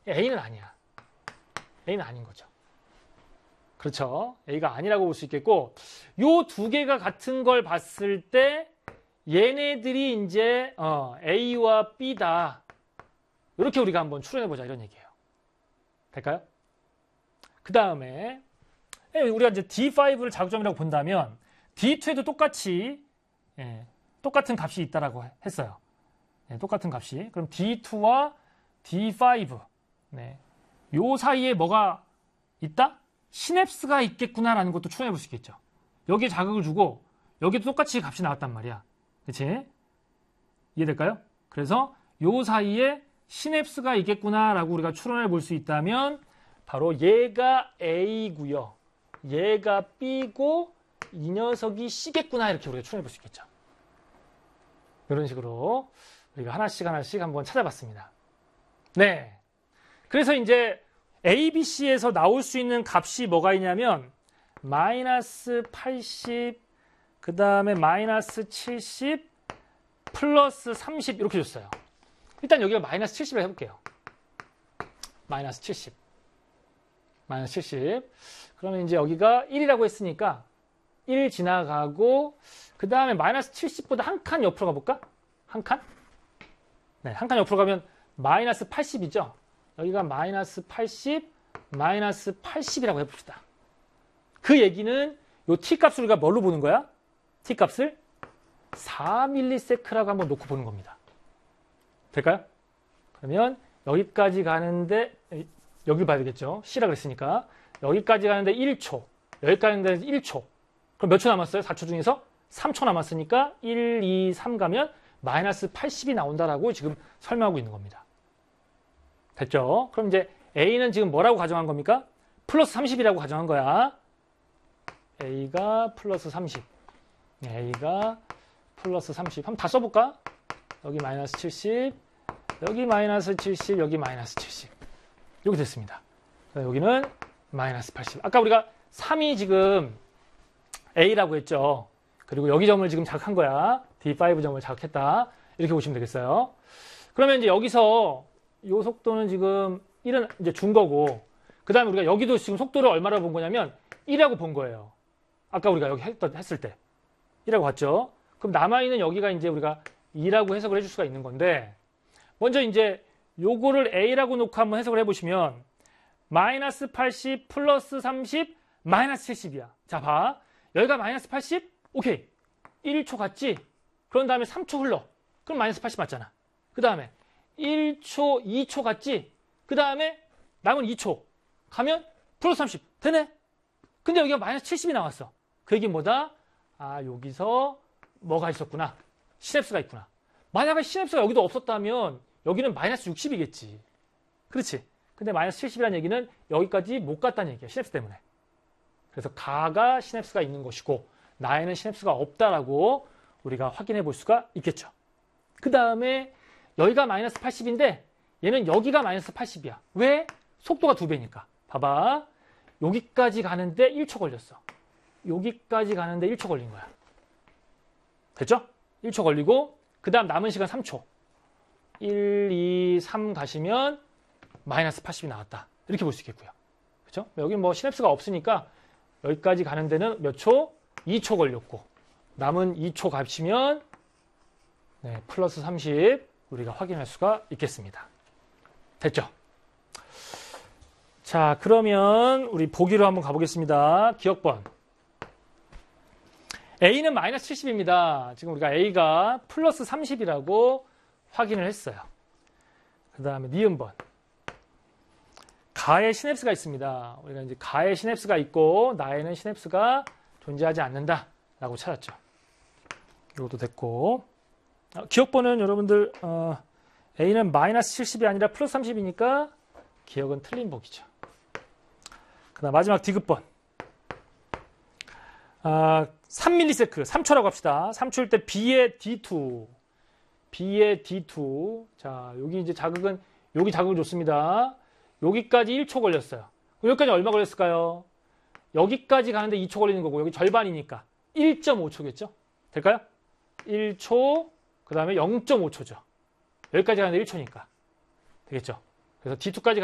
A는 아니야. A는 아닌 거죠. 그렇죠. A가 아니라고 볼 수 있겠고, 요 두 개가 같은 걸 봤을 때 얘네들이 이제 A와 B다. 이렇게 우리가 한번 추론해보자 이런 얘기예요. 될까요? 그 다음에 우리가 이제 D5를 자극점이라고 본다면 D2에도 똑같이 똑같은 값이 있다라고 했어요. 똑같은 값이. 그럼 D2와 D5 요 사이에 뭐가 있다? 시냅스가 있겠구나라는 것도 추론해 볼 수 있겠죠. 여기에 자극을 주고 여기도 똑같이 값이 나왔단 말이야. 그치? 이해될까요? 그래서 요 사이에 시냅스가 있겠구나라고 우리가 추론해 볼 수 있다면 바로 얘가 A고요. 얘가 B고 이 녀석이 C겠구나 이렇게 우리가 추론해 볼 수 있겠죠. 이런 식으로 우리가 하나씩 한번 찾아봤습니다. 네. 그래서 이제 A, B, C에서 나올 수 있는 값이 뭐가 있냐면 마이너스 80, 그 다음에 마이너스 70, 플러스 30 이렇게 줬어요. 일단 여기가 마이너스 70을 해볼게요. 마이너스 70. 마이너스 70. 그러면 이제 여기가 1이라고 했으니까 1 지나가고 그 다음에 마이너스 70보다 한 칸 옆으로 가볼까? 한 칸? 네, 한 칸 옆으로 가면 마이너스 80이죠. 여기가 마이너스 80, 마이너스 80이라고 해봅시다. 그 얘기는 요 t값을 우리가 뭘로 보는 거야? t값을 4ms라고 한번 놓고 보는 겁니다. 될까요? 그러면 여기까지 가는데 여기를 봐야 되겠죠. C라고 했으니까 여기까지 가는데 1초, 여기까지 가는데 1초. 그럼 몇 초 남았어요? 4초 중에서 3초 남았으니까 1, 2, 3 가면 마이너스 80이 나온다라고 지금 설명하고 있는 겁니다. 됐죠? 그럼 이제 A는 지금 뭐라고 가정한 겁니까? 플러스 30이라고 가정한 거야. A가 플러스 30. A가 플러스 30. 한번 다 써볼까? 여기 마이너스 70, 여기 마이너스 70, 여기 마이너스 70. 이렇게 됐습니다. 여기는 마이너스 80. 아까 우리가 3이 지금 A라고 했죠. 그리고 여기 점을 지금 자극한 거야. D5 점을 자극했다. 이렇게 보시면 되겠어요. 그러면 이제 여기서 이 속도는 지금 1은 이제 준 거고, 그 다음에 우리가 여기도 지금 속도를 얼마나 본 거냐면 1이라고 본 거예요. 아까 우리가 여기 했을 때 1이라고 봤죠. 그럼 남아있는 여기가 이제 우리가 2라고 해석을 해줄 수가 있는 건데, 먼저 이제 요거를 A라고 놓고 한번 해석을 해보시면 마이너스 80 플러스 30 마이너스 70이야. 자, 봐. 여기가 마이너스 80? 오케이. 1초 갔지? 그런 다음에 3초 흘러. 그럼 마이너스 80 맞잖아. 그 다음에 1초, 2초 갔지? 그 다음에 남은 2초. 가면 플러스 30. 되네? 근데 여기가 마이너스 70이 나왔어. 그 얘기는 뭐다? 아, 여기서 뭐가 있었구나. 시냅스가 있구나. 만약에 시냅스가 여기도 없었다면 여기는 마이너스 60이겠지. 그렇지? 근데 마이너스 70이라는 얘기는 여기까지 못 갔다는 얘기야. 시냅스 때문에. 그래서 가가 시냅스가 있는 것이고 나에는 시냅스가 없다라고 우리가 확인해 볼 수가 있겠죠. 그 다음에 여기가 마이너스 80인데 얘는 여기가 마이너스 80이야. 왜? 속도가 2배니까. 봐봐. 여기까지 가는데 1초 걸렸어. 여기까지 가는데 1초 걸린 거야. 됐죠? 1초 걸리고 그 다음 남은 시간 3초. 1, 2, 3 가시면 마이너스 80이 나왔다. 이렇게 볼 수 있겠고요. 그렇죠? 여기 뭐 시냅스가 없으니까 여기까지 가는 데는 몇 초? 2초 걸렸고 남은 2초 값이면 플러스 30 우리가 확인할 수가 있겠습니다. 됐죠? 자, 그러면 우리 보기로 한번 가보겠습니다. 기억번. A는 마이너스 70입니다. 지금 우리가 A가 플러스 30이라고 확인을 했어요. 그 다음에 니은번. 가에 시냅스가 있습니다. 우리가 이제 가에 시냅스가 있고 나에는 시냅스가 존재하지 않는다 라고 찾았죠. 이것도 됐고. 기억번은 여러분들 A는 마이너스 70이 아니라 플러스 30이니까 기억은 틀린 복이죠. 그 다음 마지막 디귿번. 3ms, 3초라고 합시다. 3초일 때 B의 D2. B의 D2. 자, 여기 이제 자극은, 여기 자극을 줬습니다. 여기까지 1초 걸렸어요. 여기까지 얼마 걸렸을까요? 여기까지 가는데 2초 걸리는 거고, 여기 절반이니까 1.5초겠죠? 될까요? 1초, 그 다음에 0.5초죠. 여기까지 가는데 1초니까. 되겠죠? 그래서 D2까지